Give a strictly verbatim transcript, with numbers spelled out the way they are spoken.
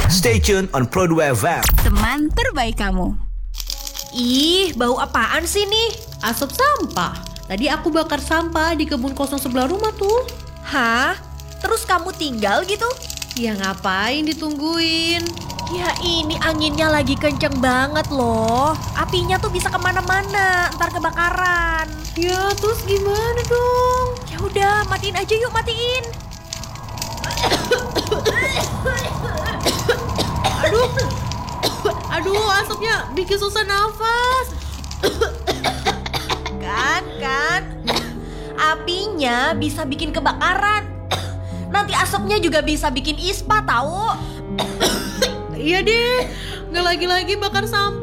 Stay tuned on Pro dua F M. Teman terbaik kamu. Ih, bau apaan sih nih? Asap sampah. Tadi aku bakar sampah di kebun kosong sebelah rumah tuh. Hah? Terus kamu tinggal gitu? Ya ngapain ditungguin? Ya ini anginnya lagi kenceng banget loh. Apinya tuh bisa kemana-mana, ntar kebakaran. Ya terus gimana dong? Ya udah, matiin aja yuk, matiin. Aduh, aduh asapnya bikin susah nafas. Kan, kan. Apinya bisa bikin kebakaran. Nanti asapnya juga bisa bikin ispa tahu. Iya deh, nggak lagi-lagi bakar sampah.